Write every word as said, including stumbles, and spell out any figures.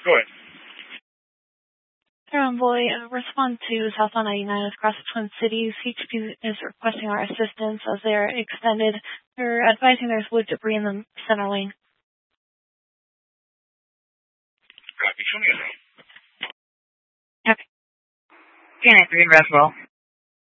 Go ahead. Air Envoy, uh, respond to Southbound ninety-nine across the Twin Cities. C H P is requesting our assistance as they are extended. They're advising there's wood debris in the center lane. Copy. Show me a name. Okay. Janet three in Roswell.